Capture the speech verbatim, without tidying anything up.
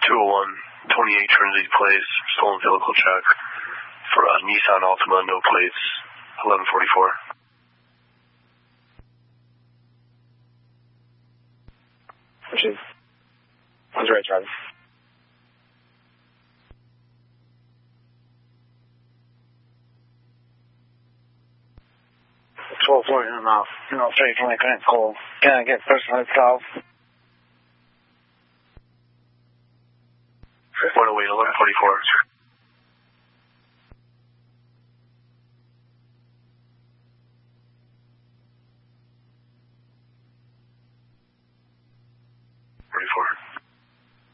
two oh one, twenty-eight Trinity Place, stolen vehicle check for a Nissan Altima, no plates, eleven forty-four. Which is, who's right, Travis? twelve forty in the mouth. You know, three twenty, couldn't call. Can I get personal calls?